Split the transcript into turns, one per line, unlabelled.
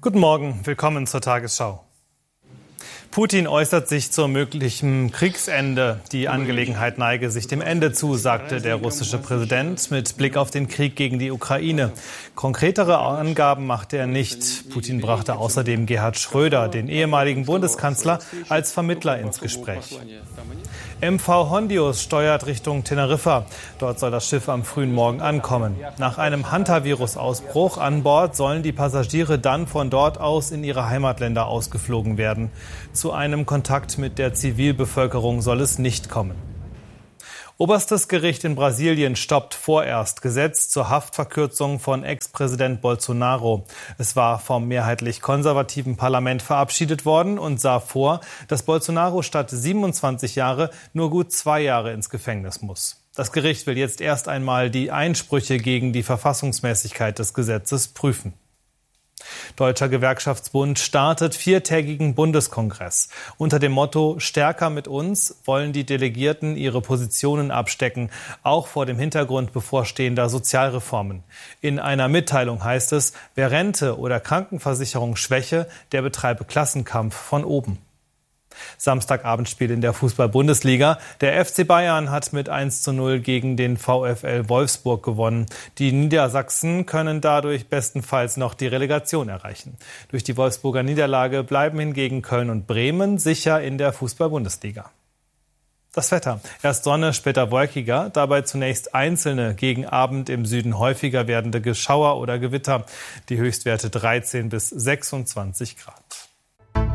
Guten Morgen, willkommen zur Tagesschau. Putin äußert sich zum möglichen Kriegsende. Die Angelegenheit neige sich dem Ende zu, sagte der russische Präsident mit Blick auf den Krieg gegen die Ukraine. Konkretere Angaben machte er nicht. Putin brachte außerdem Gerhard Schröder, den ehemaligen Bundeskanzler, als Vermittler ins Gespräch. MV Hondius steuert Richtung Teneriffa. Dort soll das Schiff am frühen Morgen ankommen. Nach einem Hantavirus-Ausbruch an Bord sollen die Passagiere dann von dort aus in ihre Heimatländer ausgeflogen werden. Zu einem Kontakt mit der Zivilbevölkerung soll es nicht kommen. Oberstes Gericht in Brasilien stoppt vorerst Gesetz zur Haftverkürzung von Ex-Präsident Bolsonaro. Es war vom mehrheitlich konservativen Parlament verabschiedet worden und sah vor, dass Bolsonaro statt 27 Jahre nur gut 2 Jahre ins Gefängnis muss. Das Gericht will jetzt erst einmal die Einsprüche gegen die Verfassungsmäßigkeit des Gesetzes prüfen. Deutscher Gewerkschaftsbund startet 4-tägigen Bundeskongress. Unter dem Motto »Stärker mit uns« wollen die Delegierten ihre Positionen abstecken, auch vor dem Hintergrund bevorstehender Sozialreformen. In einer Mitteilung heißt es, wer Rente oder Krankenversicherung schwäche, der betreibe Klassenkampf von oben. Samstagabendspiel in der Fußball-Bundesliga. Der FC Bayern hat mit 1:0 gegen den VfL Wolfsburg gewonnen. Die Niedersachsen können dadurch bestenfalls noch die Relegation erreichen. Durch die Wolfsburger Niederlage bleiben hingegen Köln und Bremen sicher in der Fußball-Bundesliga. Das Wetter. Erst Sonne, später wolkiger, dabei zunächst einzelne, gegen Abend im Süden häufiger werdende Geschauer oder Gewitter. Die Höchstwerte 13 bis 26 Grad.